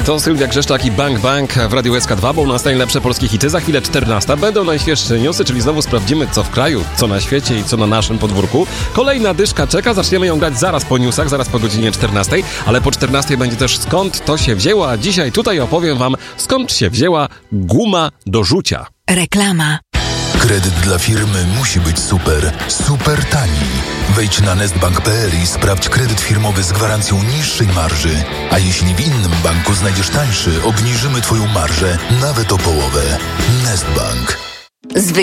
To Sylwia Grzeszczak i Bang Bang w Radiu SK2, bo u nas najlepsze polskie hity. Za chwilę 14. Będą najświeższe newsy, czyli znowu sprawdzimy, co w kraju, co na świecie i co na naszym podwórku. Kolejna dyszka czeka, zaczniemy ją grać zaraz po newsach, zaraz po godzinie 14. Ale po 14 będzie też skąd to się wzięło, a dzisiaj tutaj opowiem wam, skąd się wzięła guma do rzucia. Reklama. Kredyt dla firmy musi być super, super tani. Wejdź na nestbank.pl i sprawdź kredyt firmowy z gwarancją niższej marży. A jeśli w innym banku znajdziesz tańszy, obniżymy twoją marżę nawet o połowę. Nestbank.